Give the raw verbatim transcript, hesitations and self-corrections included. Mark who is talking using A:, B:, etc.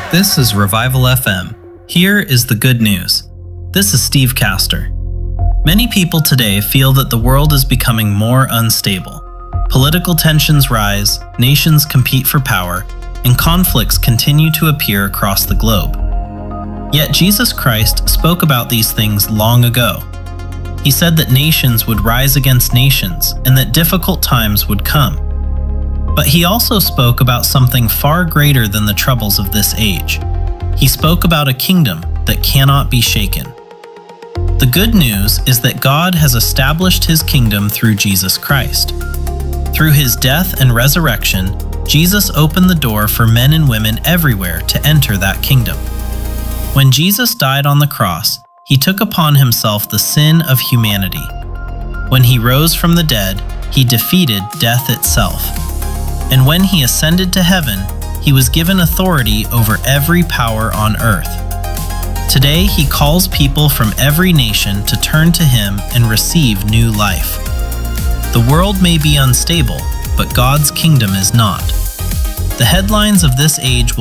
A: This is Revival F M. Here is the good news. This is Steve Castor. Many people today feel that the world is becoming more unstable. Political tensions rise, nations compete for power, and conflicts continue to appear across the globe. Yet Jesus Christ spoke about these things long ago. He said that nations would rise against nations and that difficult times would come. But he also spoke about something far greater than the troubles of this age. He spoke about a kingdom that cannot be shaken. The good news is that God has established his kingdom through Jesus Christ. Through his death and resurrection, Jesus opened the door for men and women everywhere to enter that kingdom. When Jesus died on the cross, he took upon himself the sin of humanity. When he rose from the dead, he defeated death itself. And when he ascended to heaven, he was given authority over every power on earth. Today, he calls people from every nation to turn to him and receive new life. The world may be unstable, but God's kingdom is not. The headlines of this age will